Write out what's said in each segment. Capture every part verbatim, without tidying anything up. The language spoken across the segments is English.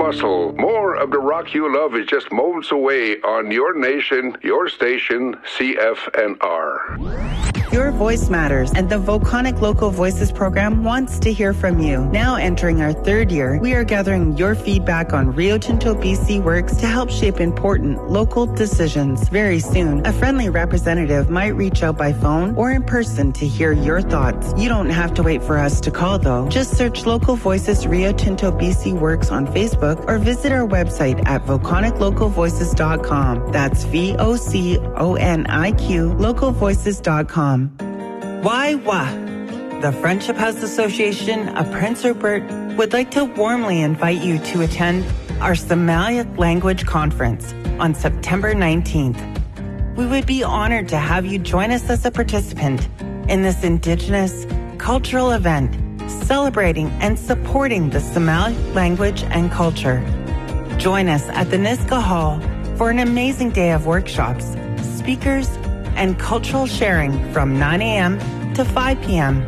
hustle. More of the rock you love is just moments away on your nation, your station, C F N R. Your voice matters, and the Voconic Local Voices program wants to hear from you. Now entering our third year, we are gathering your feedback on Rio Tinto B C Works to help shape important local decisions. Very soon, a friendly representative might reach out by phone or in person to hear your thoughts. You don't have to wait for us to call, though. Just search Local Voices Rio Tinto B C Works on Facebook or visit our website at voconic local voices dot com. That's V O C O N I Q, local voices dot com. Why, wah. The Friendship House Association of Prince Rupert would like to warmly invite you to attend our Somali Language Conference on September nineteenth. We would be honored to have you join us as a participant in this Indigenous cultural event celebrating and supporting the Somali language and culture. Join us at the Niska Hall for an amazing day of workshops, speakers, and cultural sharing from nine a.m. to five p.m.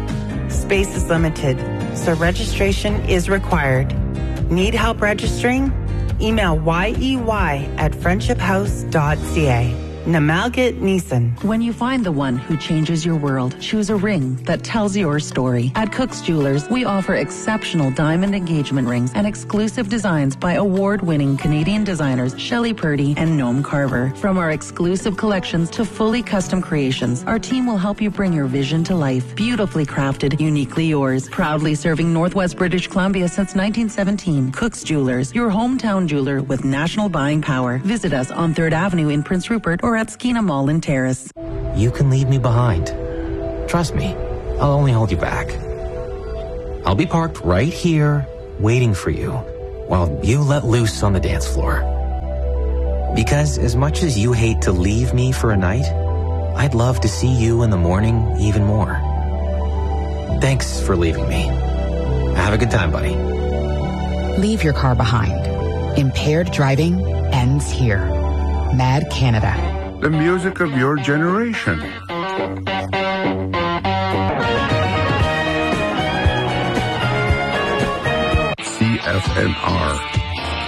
Space is limited, so registration is required. Need help registering? Email yey at friendship house dot c a. Namalgit Neeson. When you find the one who changes your world, choose a ring that tells your story. At Cook's Jewelers, we offer exceptional diamond engagement rings and exclusive designs by award-winning Canadian designers Shelley Purdy and Noam Carver. From our exclusive collections to fully custom creations, our team will help you bring your vision to life. Beautifully crafted, uniquely yours. Proudly serving Northwest British Columbia since nineteen seventeen. Cook's Jewelers, your hometown jeweler with national buying power. Visit us on third Avenue in Prince Rupert or at Skeena Mall in Terrace. You can leave me behind. Trust me, I'll only hold you back. I'll be parked right here, waiting for you, while you let loose on the dance floor. Because as much as you hate to leave me for a night, I'd love to see you in the morning even more. Thanks for leaving me. Have a good time, buddy. Leave your car behind. Impaired driving ends here. Mad Canada. The music of your generation. C F N R.